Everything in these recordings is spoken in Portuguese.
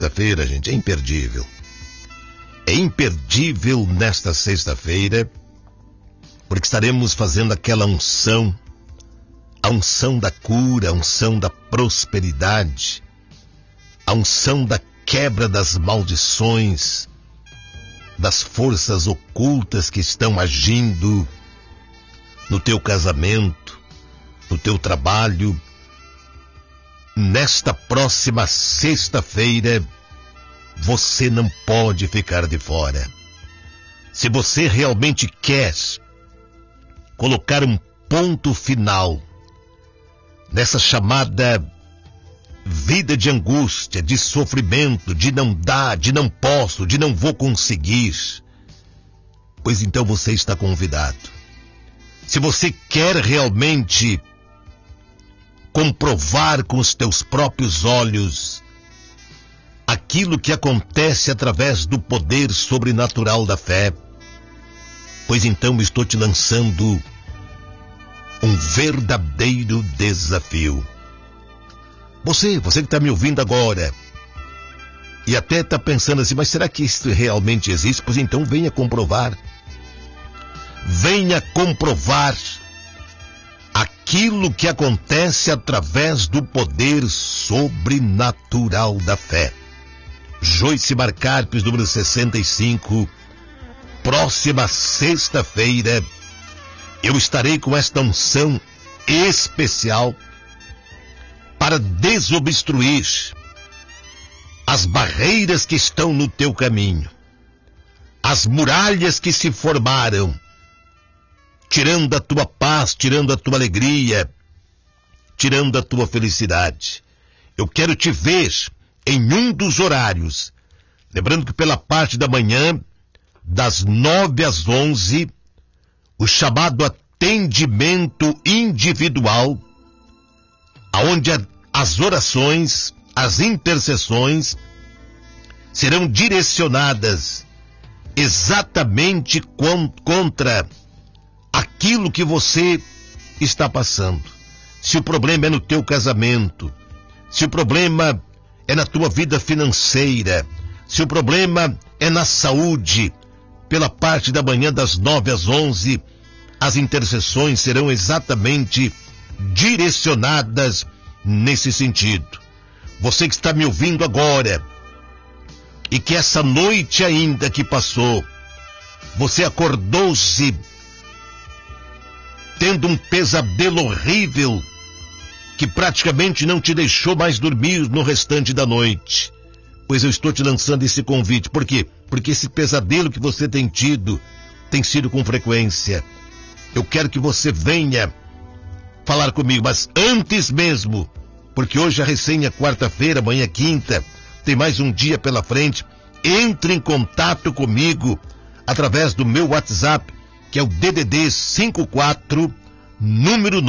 sexta-feira, gente, é imperdível. É imperdível nesta sexta-feira, porque estaremos fazendo aquela unção, a unção da cura, a unção da prosperidade, a unção da quebra das maldições, das forças ocultas que estão agindo no teu casamento, no teu trabalho. Nesta próxima sexta-feira, você não pode ficar de fora. Se você realmente quer colocar um ponto final nessa chamada vida de angústia, de sofrimento, de não dar, de não posso, de não vou conseguir, pois então você está convidado. Se você quer realmente comprovar com os teus próprios olhos aquilo que acontece através do poder sobrenatural da fé, pois então estou te lançando um verdadeiro desafio. Você que está me ouvindo agora e até está pensando assim, mas será que isso realmente existe? Pois então venha comprovar. Venha comprovar aquilo que acontece através do poder sobrenatural da fé. Joyce Marcarpes, número 65, próxima sexta-feira, eu estarei com esta unção especial para desobstruir as barreiras que estão no teu caminho, as muralhas que se formaram, tirando a tua paz, tirando a tua alegria, tirando a tua felicidade. Eu quero te ver em um dos horários, lembrando que pela parte da manhã, das 9 às 11, o chamado atendimento individual, aonde as orações, as intercessões serão direcionadas exatamente contra aquilo que você está passando. Se o problema é no teu casamento, se o problema é na tua vida financeira, se o problema é na saúde, pela parte da manhã das 9 às 11, as intercessões serão exatamente direcionadas nesse sentido. Você que está me ouvindo agora e que essa noite ainda que passou, você acordou-se tendo um pesadelo horrível que praticamente não te deixou mais dormir no restante da noite. Pois eu estou te lançando esse convite. Por quê? Porque esse pesadelo que você tem tido tem sido com frequência. Eu quero que você venha falar comigo, mas antes mesmo, porque hoje é recém quarta-feira, amanhã é quinta, tem mais um dia pela frente, entre em contato comigo através do meu WhatsApp, que é o DDD 54, número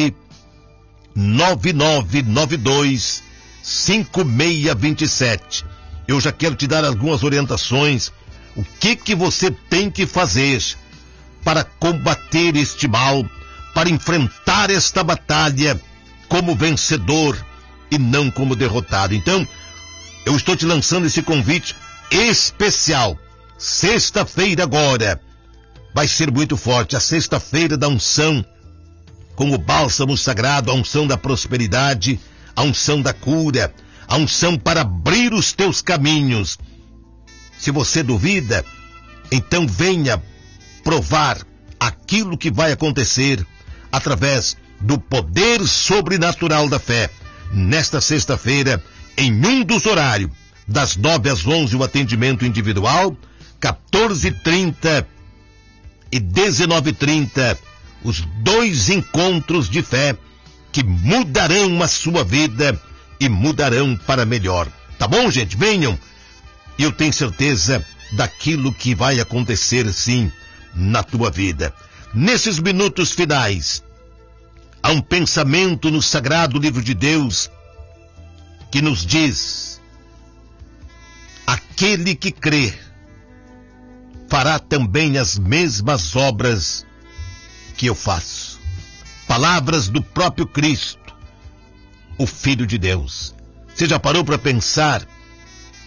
999925627. Eu já quero te dar algumas orientações, o que você tem que fazer para combater este mal, para enfrentar esta batalha como vencedor e não como derrotado. Então, eu estou te lançando esse convite especial. Sexta-feira agora vai ser muito forte, a sexta-feira da unção, com o bálsamo sagrado, a unção da prosperidade, a unção da cura, a unção para abrir os teus caminhos. Se você duvida, então venha provar aquilo que vai acontecer através do poder sobrenatural da fé. Nesta sexta-feira, em um dos horários, das 9 às 11, o atendimento individual, 14h30 e 19h30, os 2 encontros de fé que mudarão a sua vida e mudarão para melhor. Tá bom, gente? Venham. E eu tenho certeza daquilo que vai acontecer, sim, na tua vida. Nesses minutos finais, há um pensamento no Sagrado Livro de Deus que nos diz: aquele que crê fará também as mesmas obras que eu faço. Palavras do próprio Cristo, o Filho de Deus. Você já parou para pensar